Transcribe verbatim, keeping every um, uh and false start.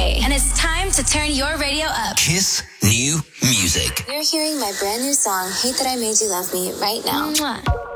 day, and it's time to turn your radio up. Kiss New Music. You're hearing my brand new song, Hate That I Made You Love Me, right now. Mwah.